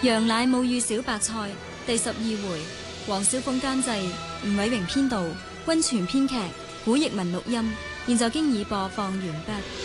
羊奶母與小白菜第12回，黃小鳳監製，吳偉榮編導，溫泉編劇，古譯文錄音。現在經已播放完畢。